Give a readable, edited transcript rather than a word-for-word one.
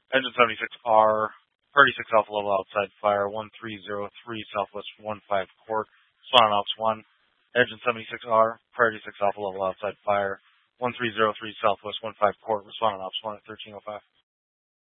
Engine 76R, Priority 6 Alpha level outside fire, 1303 Southwest 15 Court, Swan Ops 1. Engine 76R, Priority 6 Alpha level outside fire, 1303 Southwest 15 Court, responding Ops 1 at 1305.